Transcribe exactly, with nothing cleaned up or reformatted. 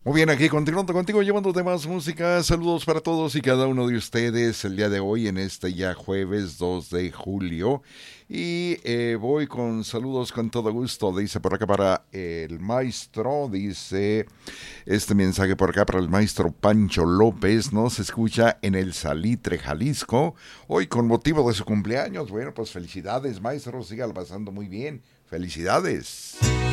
Muy bien, aquí continuando contigo, llevándote más música. Saludos para todos y cada uno de ustedes el día de hoy, en este ya jueves dos de julio. Y eh, voy con saludos con todo gusto, dice por acá para el maestro, dice este mensaje por acá para el maestro Pancho López, nos escucha en el Salitre, Jalisco, hoy con motivo de su cumpleaños. Bueno, pues felicidades, maestro, siga pasando muy bien. Felicidades.